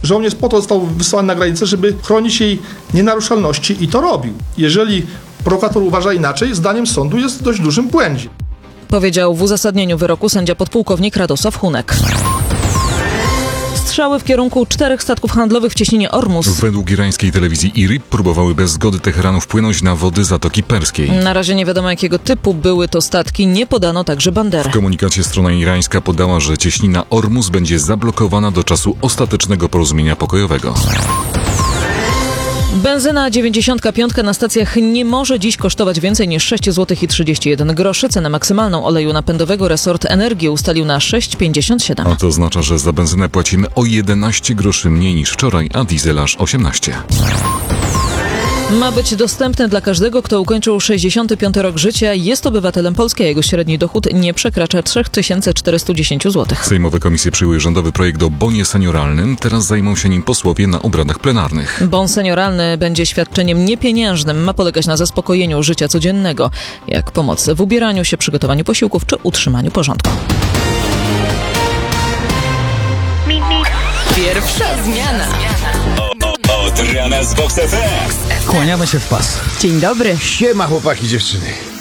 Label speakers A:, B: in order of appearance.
A: Żołnierz po to został wysłany na granicę, żeby chronić jej nienaruszalności i to robił. Jeżeli prokurator uważa inaczej, zdaniem sądu jest w dość dużym błędzie.
B: Powiedział w uzasadnieniu wyroku sędzia podpułkownik Radosław Hunek. Strzały w kierunku 4 statków handlowych w cieśninie Ormus.
C: Według irańskiej telewizji IRIB próbowały bez zgody Teheranu wpłynąć na wody Zatoki Perskiej.
B: Na razie nie wiadomo, jakiego typu były to statki, nie podano także bandery.
C: W komunikacie strona irańska podała, że cieśnina Ormus będzie zablokowana do czasu ostatecznego porozumienia pokojowego.
B: Benzyna 95 na stacjach nie może dziś kosztować więcej niż 6,31 zł. Cenę maksymalną oleju napędowego resort energii ustalił na 6,57.
C: A to oznacza, że za benzynę płacimy o 11 groszy mniej niż wczoraj, a diesel aż 18.
B: Ma być dostępny dla każdego, kto ukończył 65 rok życia, jest obywatelem Polski, a jego średni dochód nie przekracza 3410 zł.
C: Sejmowe komisje przyjęły rządowy projekt o bonie senioralnym. Teraz zajmą się nim posłowie na obradach plenarnych.
B: Bon senioralny będzie świadczeniem niepieniężnym, ma polegać na zaspokojeniu życia codziennego, jak pomoc w ubieraniu się, przygotowaniu posiłków czy utrzymaniu porządku.
D: Pierwsza zmiana.
E: Od rana z Vox FM.
F: Kłaniamy się w pas.
D: Dzień dobry.
G: Siema chłopaki, dziewczyny.